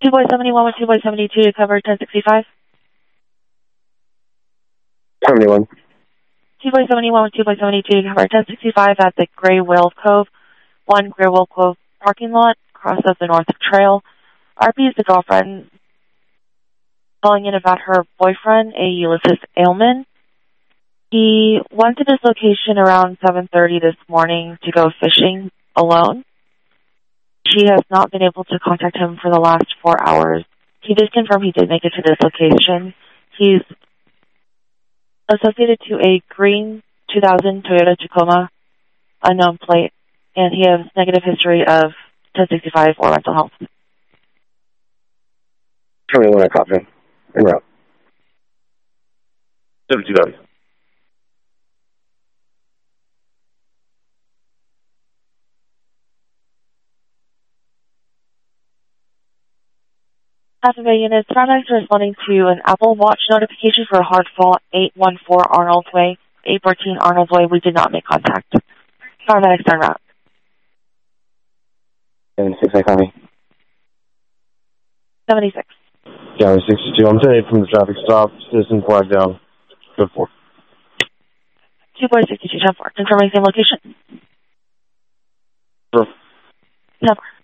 2 boy 71 with 2 boy 72 to cover 1065. 71. 2 boy 71 with 2 boy 72 to cover 1065 at the Gray Whale Cove, 1 Gray Whale Cove parking lot, across of the North Trail. RP is the girlfriend calling in about her boyfriend, a Ulysses Ailman. He went to this location around 7:30 this morning to go fishing alone. She has not been able to contact him for the last 4 hours. He did confirm he did make it to this location. He's associated to a green 2000 Toyota Tacoma, unknown plate, and he has negative history of 1065 or mental health. 21, I copy. En route. 72 value. Half of a unit, paramedics are responding to an Apple Watch notification for Hardfall 814 Arnold Way, 814 Arnold Way. We did not make contact. Paramedics are en route. 76, I copy. 76. Yeah, 62. I'm 10-8 from the traffic stop. Citizen flag down. Good 4. 2 boy 62, 10-4. Confirming same location. Sure. 10-4.